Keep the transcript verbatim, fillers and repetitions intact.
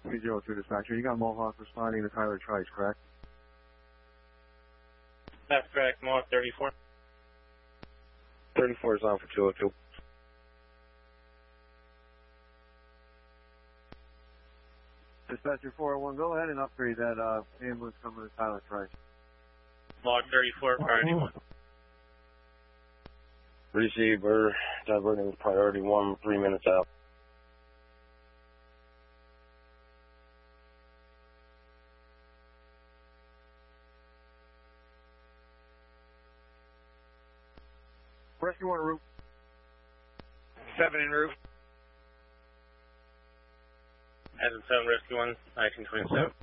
three zero two dispatcher, you got Mohawk responding to Tyler Trice, correct? That's correct, Mohawk thirty-four. thirty-four is on for two oh two. Dispatcher four oh one, go ahead and upgrade that uh, ambulance coming to Tyler Trice. Mohawk thirty-four, priority one. Received, we're diverting priority one, three minutes out. Rescue one route. Seven en route. As in seven, rescue one, nineteen twenty-seven.